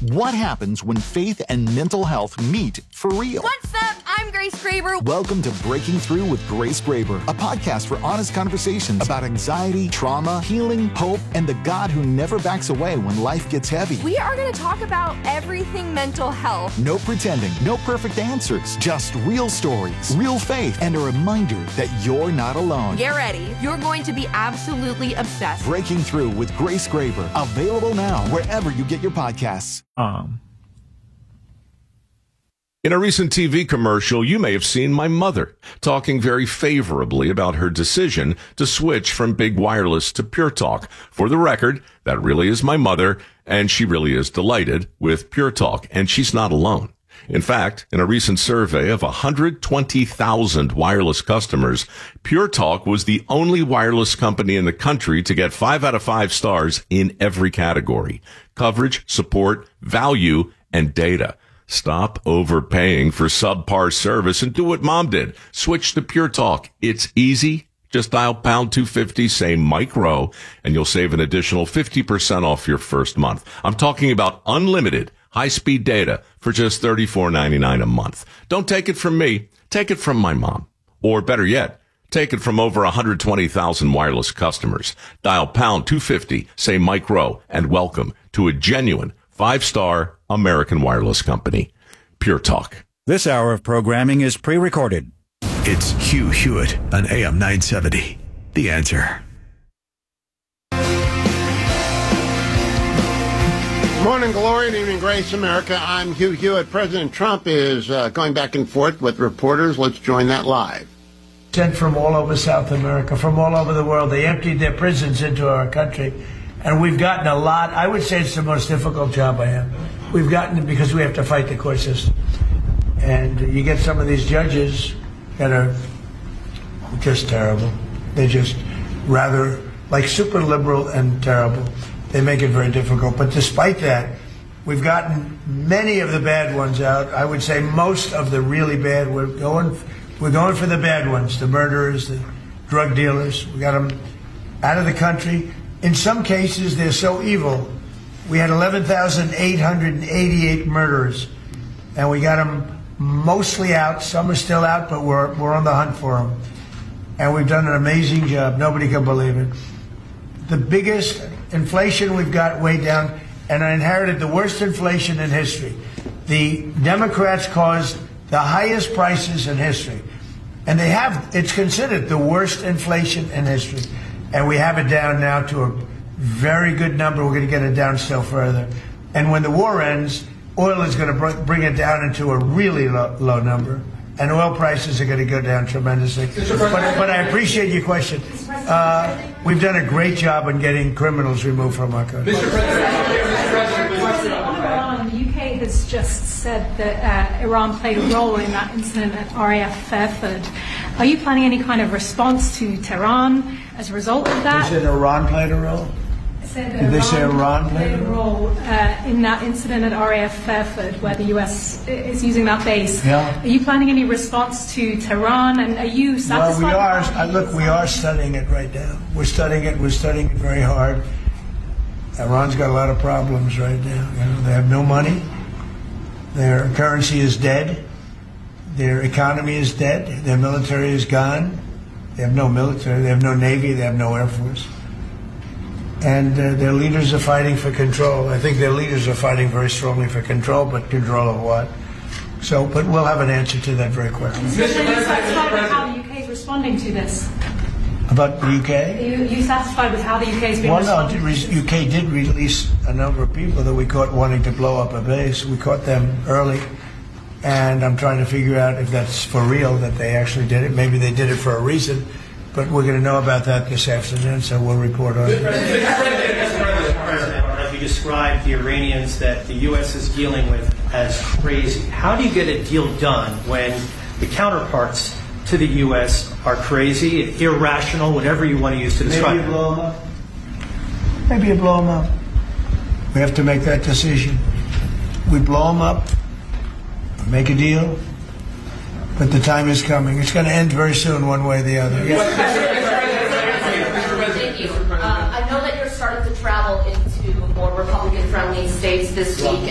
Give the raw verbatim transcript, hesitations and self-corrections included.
What happens when faith and mental health meet for real? What's up? I'm Grace Graber. Welcome to Breaking Through with Grace Graber, a podcast for honest conversations about anxiety, trauma, healing, hope, and the God who never backs away when life gets heavy. We are going to talk about everything mental health. No pretending, no perfect answers, just real stories, real faith, and a reminder that you're not alone. Get ready. You're going to be absolutely obsessed. Breaking Through with Grace Graber, available now wherever you get your podcasts. Um. In a recent T V commercial, you may have seen my mother talking very favorably about her decision to switch from Big Wireless to Pure Talk. For the record, that really is my mother, and she really is delighted with Pure Talk, and she's not alone. In fact, in a recent survey of one hundred twenty thousand wireless customers, Pure Talk was the only wireless company in the country to get five out of five stars in every category: coverage, support, value, and data. Stop overpaying for subpar service and do what Mom did. Switch to Pure Talk. It's easy. Just dial pound two fifty, say Mike Rowe, and you'll save an additional fifty percent off your first month. I'm talking about unlimited high-speed data for just thirty-four ninety-nine a month. Don't take it from me. Take it from my mom. Or better yet, take it from over one hundred twenty thousand wireless customers. Dial pound two fifty, say Mike Rowe, and welcome to a genuine five-star American wireless company, Pure Talk. This hour of programming is pre-recorded. It's Hugh Hewitt on A M nine seventy. The Answer. Morning glory and evening grace, America. I'm Hugh Hewitt. President Trump is uh, going back and forth with reporters. Let's join that live. Sent from all over South America, from all over the world. They emptied their prisons into our country. And we've gotten a lot. I would say it's the most difficult job I have. We've gotten it because we have to fight the court system. And you get some of these judges that are just terrible. They're just rather like super liberal and terrible. They make it very difficult. But despite that, we've gotten many of the bad ones out. I would say most of the really bad. We're going, we're going for the bad ones, the murderers, the drug dealers. We got them out of the country. In some cases, they're so evil. We had eleven thousand eight hundred eighty-eight murderers, and we got them mostly out. Some are still out, but we're we're on the hunt for them. And we've done an amazing job. Nobody can believe it. The biggest inflation we've got way down, and I inherited the worst inflation in history. The Democrats caused the highest prices in history. And they have, it's considered the worst inflation in history. And we have it down now to a very good number. We're going to get it down still further. And when the war ends, oil is going to bring it down into a really low, low number. And oil prices are going to go down tremendously. But, but I appreciate your question. Uh, we've done a great job in getting criminals removed from our country. Mister President, Iran, the U K has just said that uh, Iran played a role in that incident at R A F Fairford. Are you planning any kind of response to Tehran as a result of that? They said Iran played a role? Said Did they say Iran played a role uh, in that incident at R A F Fairford, where the U S is using that base? Yeah. Are you planning any response to Tehran, and are you satisfied? Well, we are. I, look, we are studying it right now. We're studying it. We're studying it very hard. Iran's got a lot of problems right now. You know, they have no money. Their currency is dead. Their economy is dead. Their military is gone. They have no military. They have no navy. They have no air force. And uh, their leaders are fighting for control. I think their leaders are fighting very strongly for control, but control of what? So, but we'll have an answer to that very quickly. Are you satisfied with how the U K is responding to this? About the U K? Are you, are you satisfied with how the U K has been well, responding? Well, no, U K did release a number of people that we caught wanting to blow up a base. We caught them early. And I'm trying to figure out if that's for real, that they actually did it. Maybe they did it for a reason. But we're going to know about that this afternoon, so we'll report on it. As you described the Iranians that the U S is dealing with as crazy, how do you get a deal done when the counterparts to the U S are crazy, irrational, whatever you want to use to describe Maybe you blow them up. Maybe you blow them up. We have to make that decision. We blow them up, make a deal. But the time is coming. It's going to end very soon, one way or the other. Yes. Thank you. Uh, I know that you're starting to travel into more Republican-friendly states this week.